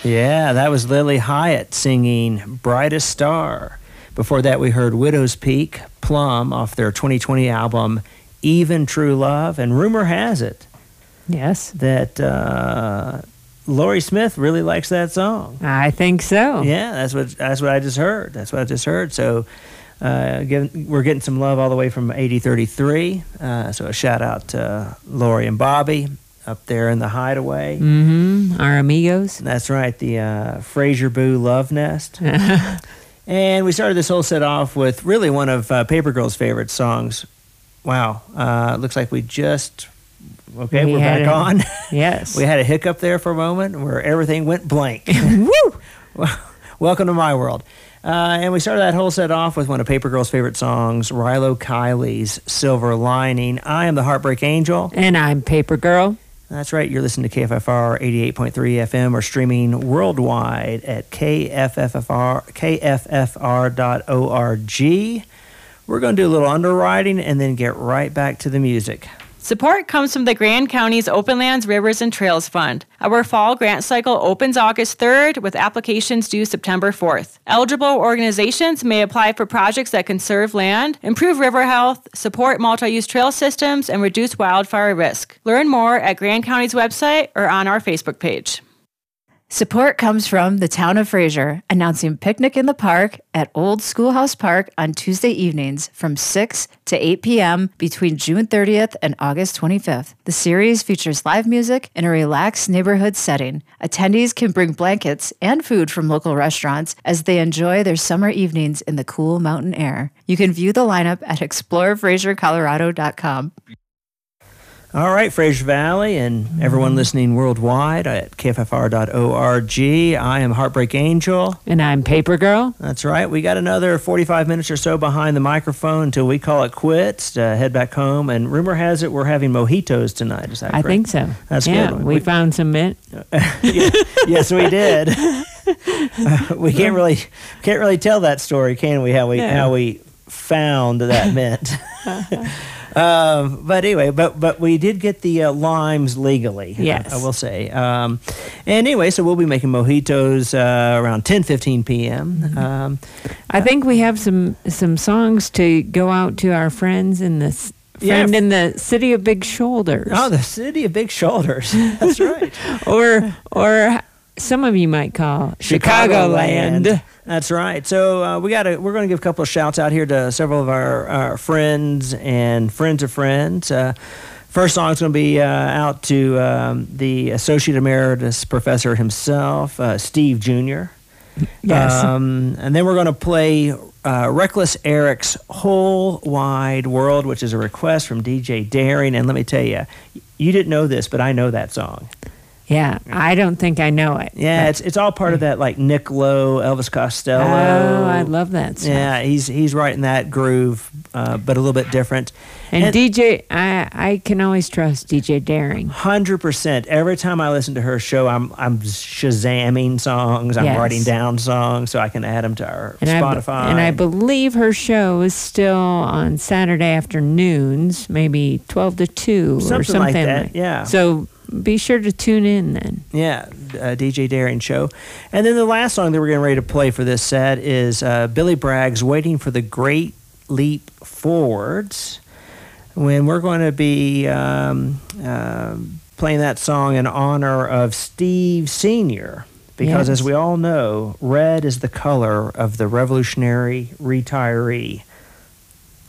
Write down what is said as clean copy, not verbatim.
Yeah, that was Lily Hyatt singing Brightest Star. Before that, we heard Widow's Peak, Plum, off their 2020 album, Even True Love. And rumor has it Yes. that Laurie Smith really likes that song. I think so. Yeah, that's what I just heard. So we're getting some love all the way from 8033. So a shout out to Laurie and Bobby up there in the Hideaway. Mm-hmm. Our amigos. That's right, the Fraser Boo Love Nest. And we started this whole set off with really one of Paper Girl's favorite songs. Wow, looks like we're back on. Yes. We had a hiccup there for a moment where everything went blank. Woo! Welcome to my world. And we started that whole set off with one of Paper Girl's favorite songs, Rilo Kiley's Silver Lining. I am the Heartbreak Angel. And I'm Paper Girl. That's right. You're listening to KFFR 88.3 FM or streaming worldwide at kffr.org. We're going to do a little underwriting and then get right back to the music. Support comes from the Grand County's Open Lands, Rivers, and Trails Fund. Our fall grant cycle opens August 3rd with applications due September 4th. Eligible organizations may apply for projects that conserve land, improve river health, support multi-use trail systems, and reduce wildfire risk. Learn more at Grand County's website or on our Facebook page. Support comes from the town of Fraser, announcing Picnic in the Park at Old Schoolhouse Park on Tuesday evenings from 6 to 8 p.m. between June 30th and August 25th. The series features live music in a relaxed neighborhood setting. Attendees can bring blankets and food from local restaurants as they enjoy their summer evenings in the cool mountain air. You can view the lineup at explorefrasercolorado.com. All right, Fraser Valley and everyone listening worldwide at kffr.org. I am Heartbreak Angel. And I'm Paper Girl. That's right. We got another 45 minutes or so behind the microphone until we call it quits to head back home. And rumor has it we're having mojitos tonight. Is that correct? I think so. That's good. Good. We found some mint. Yes, we did. We can't really tell that story, can we? How we found that mint. But anyway, but we did get the limes legally. Yes, I will say. And anyway, so we'll be making mojitos around 10:15 p.m. I think we have some songs to go out to our friends in the in the city of Big Shoulders. Oh, the city of Big Shoulders. That's right. or some of you might call Chicagoland. That's right. So we're going to give a couple of shouts out here to several of our friends and friends of friends. First song is going to be out to the Associate Emeritus Professor himself, Steve Jr. Yes. And then we're going to play Reckless Eric's Whole Wide World, which is a request from DJ Daring. And let me tell you, you didn't know this, but I know that song. Yeah, I don't think I know it. Yeah, it's all part of that, like Nick Lowe, Elvis Costello. Oh, I love that stuff. Yeah, he's right in that groove, but a little bit different. And DJ, I can always trust DJ Daring. 100%. Every time I listen to her show, I'm Shazamming songs. I'm writing down songs so I can add them to our Spotify. And I believe her show is still on Saturday afternoons, maybe 12 to 2 or something like that. Yeah. So be sure to tune in then. Yeah, DJ Daring Show. And then the last song that we're getting ready to play for this set is Billy Bragg's Waiting for the Great Leap Forwards, when we're going to be playing that song in honor of Steve Sr., because as we all know, red is the color of the revolutionary retiree.